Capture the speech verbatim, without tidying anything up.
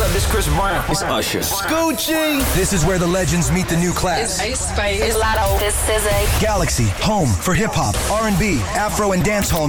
up? This Chris Brown. It's Usher. Scoochie. This is where the legends meet the new class. It's Ice Spice. It's Lotto. This is a Galaxy, home for hip hop, R and B, Afro, and dancehall